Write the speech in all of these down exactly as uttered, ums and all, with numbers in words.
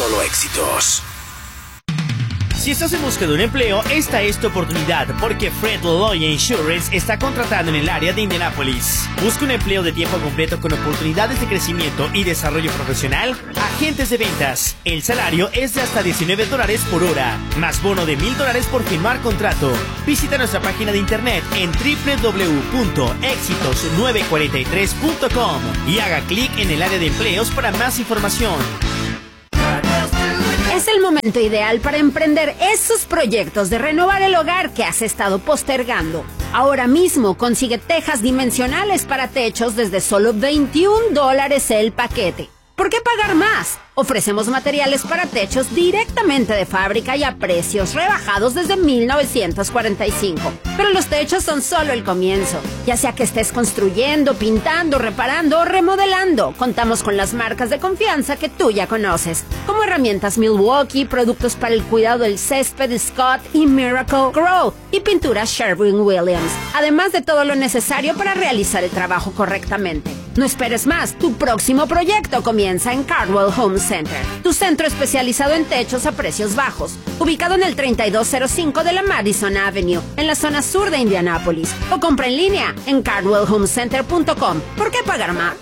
solo éxitos. Si estás en busca de un empleo, esta es tu oportunidad, porque Fred Lloyd Insurance está contratando en el área de Indianápolis. Busca un empleo de tiempo completo con oportunidades de crecimiento y desarrollo profesional. Agentes de ventas. El salario es de hasta diecinueve dólares por hora, más bono de mil dólares por firmar contrato. Visita nuestra página de internet en doble u doble u doble u punto éxitos nueve cuarenta y tres punto com y haga clic en el área de empleos para más información. Es el momento ideal para emprender esos proyectos de renovar el hogar que has estado postergando. Ahora mismo consigue tejas dimensionales para techos desde solo veintiún dólares el paquete. ¿Por qué pagar más? Ofrecemos materiales para techos directamente de fábrica y a precios rebajados desde mil novecientos cuarenta y cinco. Pero los techos son solo el comienzo. Ya sea que estés construyendo, pintando, reparando o remodelando, contamos con las marcas de confianza que tú ya conoces, como herramientas Milwaukee, productos para el cuidado del césped Scott y Miracle Grow y pinturas Sherwin-Williams, además de todo lo necesario para realizar el trabajo correctamente. No esperes más, tu próximo proyecto comienza en Cardwell Home Center, tu centro especializado en techos a precios bajos, ubicado en el treinta y dos cero cinco de la Madison Avenue, en la zona sur de Indianápolis, o compra en línea en cardwell home center punto com. ¿Por qué pagar más?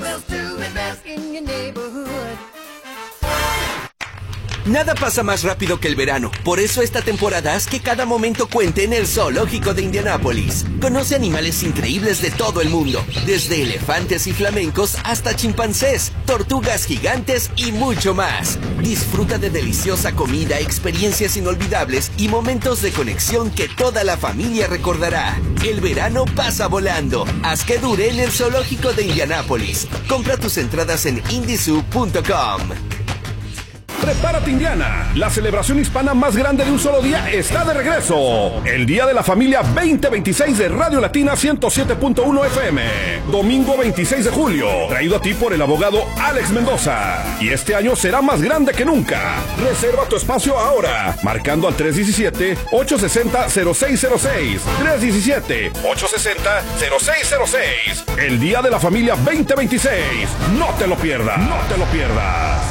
Nada pasa más rápido que el verano. Por eso esta temporada haz que cada momento cuente en el Zoológico de Indianápolis. Conoce animales increíbles de todo el mundo, desde elefantes y flamencos hasta chimpancés, tortugas gigantes y mucho más. Disfruta de deliciosa comida, experiencias inolvidables y momentos de conexión que toda la familia recordará. El verano pasa volando. Haz que dure en el Zoológico de Indianápolis. Compra tus entradas en indizoo punto com. Prepárate, Indiana. La celebración hispana más grande de un solo día está de regreso. El Día de la Familia veinte veintiséis de Radio Latina ciento siete punto uno F M. Domingo veintiséis de julio. Traído a ti por el abogado Alex Mendoza. Y este año será más grande que nunca. Reserva tu espacio ahora. Marcando al tres uno siete, ocho seis cero, cero seis cero seis. tres uno siete, ocho seis cero, cero seis cero seis. El Día de la Familia veinte veintiséis. No te lo pierdas. No te lo pierdas.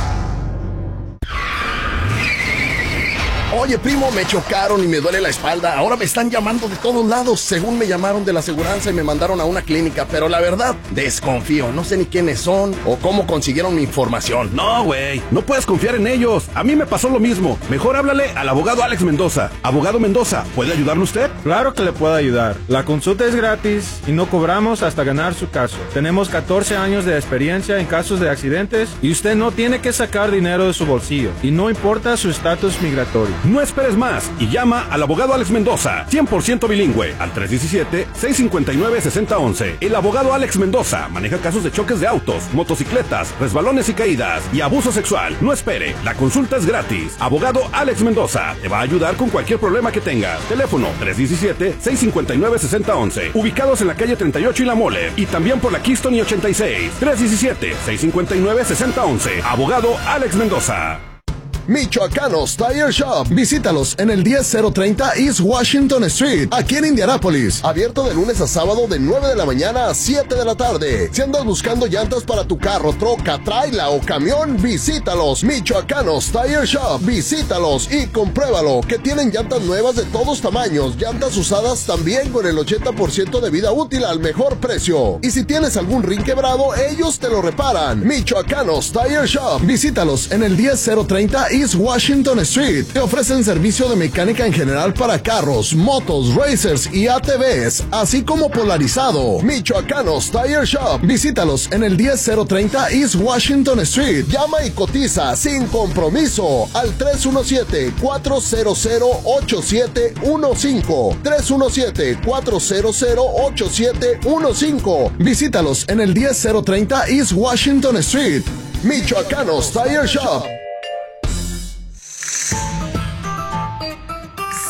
Oye, primo, me chocaron y me duele la espalda. Ahora me están llamando de todos lados. Según me llamaron de la aseguranza y me mandaron a una clínica. Pero la verdad, desconfío. No sé ni quiénes son o cómo consiguieron mi información. No, güey. No puedes confiar en ellos. A mí me pasó lo mismo. Mejor háblale al abogado Alex Mendoza. Abogado Mendoza, ¿puede ayudarle usted? Claro que le puedo ayudar. La consulta es gratis y no cobramos hasta ganar su caso. Tenemos catorce años de experiencia en casos de accidentes y usted no tiene que sacar dinero de su bolsillo. Y no importa su estatus migratorio. No esperes más y llama al abogado Alex Mendoza, cien por ciento bilingüe, al tres uno siete, seis cinco nueve, seis cero uno uno. El abogado Alex Mendoza maneja casos de choques de autos, motocicletas, resbalones y caídas y abuso sexual. No espere, la consulta es gratis. Abogado Alex Mendoza te va a ayudar con cualquier problema que tengas. Teléfono tres uno siete, seis cinco nueve, seis cero uno uno. Ubicados en la calle treinta y ocho y La Mole y también por la Keystone y ochenta y seis. tres uno siete, seis cinco nueve, seis cero uno uno. Abogado Alex Mendoza. Michoacanos Tire Shop. Visítalos en el diez cero treinta East Washington Street, aquí en Indianápolis. Abierto de lunes a sábado de nueve de la mañana a siete de la tarde. Si andas buscando llantas para tu carro, troca, traila o camión, visítalos. Michoacanos Tire Shop. Visítalos y compruébalo, que tienen llantas nuevas de todos tamaños, llantas usadas también con el ochenta por ciento de vida útil al mejor precio. Y si tienes algún rin quebrado, ellos te lo reparan. Michoacanos Tire Shop. Visítalos en el diez cero treinta East Washington Street. Te ofrecen servicio de mecánica en general para carros, motos, racers y A T Vs, así como polarizado. Michoacanos Tire Shop. Visítalos en el diez cero treinta East Washington Street. Llama y cotiza sin compromiso al tres uno siete, cuatro cero cero, ocho siete uno cinco. tres uno siete, cuatro cero cero, ocho siete uno cinco. Visítalos en el diez cero treinta East Washington Street. Michoacanos Tire Shop.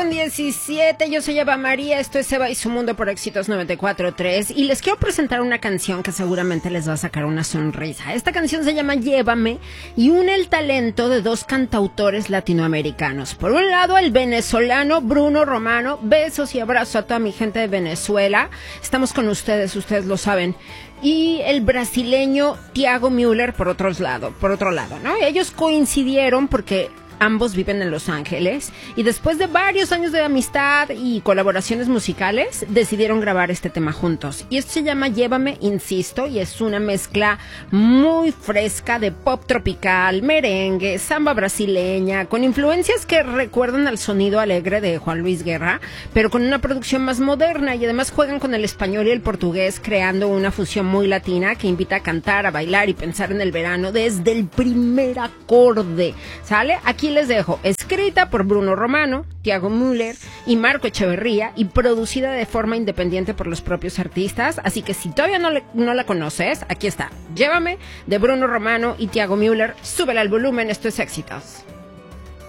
con diecisiete, yo soy Eva María, esto es Eva y su mundo por Éxitos noventa y cuatro punto tres y les quiero presentar una canción que seguramente les va a sacar una sonrisa. Esta canción se llama Llévame y une el talento de dos cantautores latinoamericanos. Por un lado, el venezolano Bruno Romano, besos y abrazos a toda mi gente de Venezuela, estamos con ustedes, ustedes lo saben. Y el brasileño Thiago Müller por otros lado, por otro lado, ¿no? Ellos coincidieron porque ambos viven en Los Ángeles y después de varios años de amistad y colaboraciones musicales decidieron grabar este tema juntos. Y esto se llama Llévame, insisto, y es una mezcla muy fresca de pop tropical, merengue, samba brasileña, con influencias que recuerdan al sonido alegre de Juan Luis Guerra, pero con una producción más moderna, y además juegan con el español y el portugués creando una fusión muy latina que invita a cantar, a bailar y pensar en el verano desde el primer acorde. ¿Sale? Aquí les dejo, escrita por Bruno Romano, Thiago Müller y Marco Echeverría y producida de forma independiente por los propios artistas, así que si todavía no, le, no la conoces, aquí está, Llévame, de Bruno Romano y Thiago Müller, súbela al volumen, esto es Éxitos.